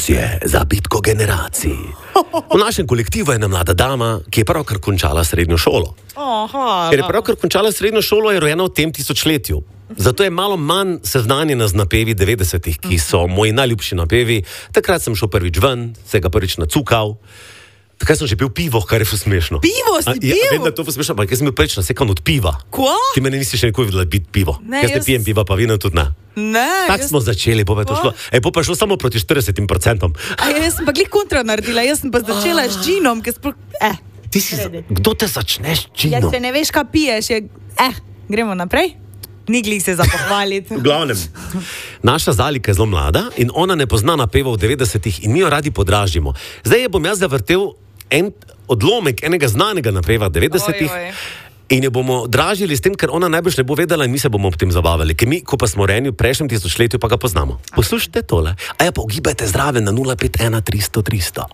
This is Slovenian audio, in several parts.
Informacije za bitko generacij. V našem kolektivu je ena mlada dama, ki je pravkar končala srednjo šolo. Ker je pravkar končala srednjo šolo, je rojena v tem tisočletju. Zato je malo manj seznanjena z napevi 90-ih, ki so moji najljubši napevi. Takrat sem šel prvič ven, se ga prvič nacukal. Takrat sem že pil pivo, kar je smešno. Pivo si pil? Ja, vem, da je to smešno, ampak jaz sem bil prvič nasekan od piva. Ko? Ti mene nisi še nikoli videla biti pivo. Ne, jaz ne pijem piva, pa vino tudi ne. Ne. Tako smo začeli, pa je to šlo. Pa je šlo samo proti 40%. Jaz sem pa glih kontra naredila, jaz sem pa začela s džinom, ki sploh... Ti si, kdo te začneš s džinom? Ja, če ne veš, kaj piješ, gremo naprej. Ni glih se za pohvaliti. V glavnem, naša Zalika je zelo mlada in ona ne pozna napevov v 90-ih in mi jo radi podražimo. Zdaj je bom jaz zavrtel en odlomek enega znanega napeva 90-ih in jo bomo dražili s tem, ker ona najbrž ne bo vedela in mi se bomo ob tem zabavali. Ker mi, ko pa smo rejeni v prejšnjem tisočletju, pa ga poznamo. Poslušajte tole. Pa ugibajte zraven na 051 300 300.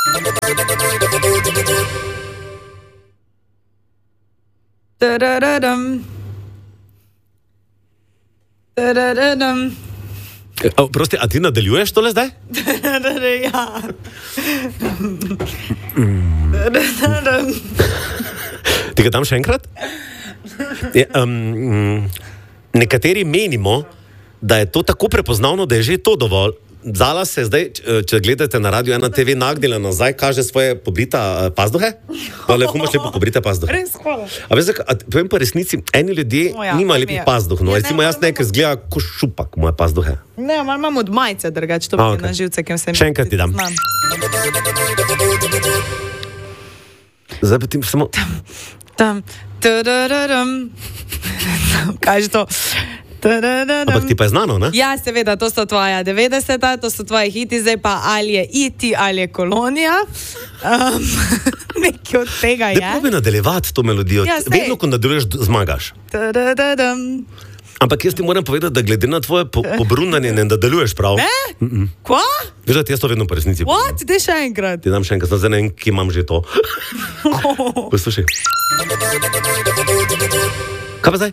Prosti, a ti nadaljuješ tole zdaj? Ja. Ti ga dam še enkrat? Nekateri menimo, da je to tako prepoznavno, da je že to dovolj. Zala se zdaj, če gledate na Radio 1 TV, nagnila nazaj, kaže svoje pobrita pazduhe. Lepo imaš lepo pobrite pazduhe. Res, hvala. Povem pa resnici, eni ljudje nimajo lepih pazduh. Recimo jaz nekaj zgleda kot šupak moje pazduhe. Ne, malo imam od majice drugače, to mi je na živce, kem se mi... Še enkrat ti dam. Zdaj pa ti samo... Kaj je to? Ampak ti pa je znano, ne? Ja, seveda, to so tvoja 90-ta, to so tvoji hiti, zdaj pa ali je iti, ali je kolonija. Nekaj od tega je. Da probi nadaljevati to melodijo. Ja, vedno, ko nadaljuješ, zmagaš. Ampak jaz ti moram povedati, da glede na tvoje pobrundanje ne nadaljuješ prav. Ne? Kva? Veš, da ti jaz to vedno po resnici povem. What? Dej še enkrat. Ti dam še enkrat, zdaj ne vem, ki imam že to. Poslušaj. Kaj pa zdaj?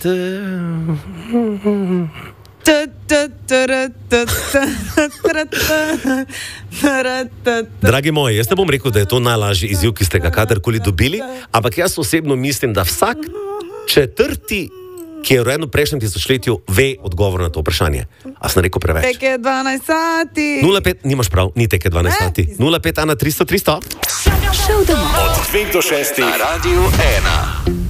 Dragi moji, jaz ne bom rekel, da je to najlažji izziv, ki ste ga kadarkoli dobili, ampak jaz osebno mislim, da vsak četrti, ki je rojen v prejšnjem tisočletju, ve odgovor na to vprašanje. A sem rekel preveč? Teke 12 sati. 05, nimaš prav, ni teke 12 sati. 051 300 300. Šel domov. Od 2 do 6 na Radio 1.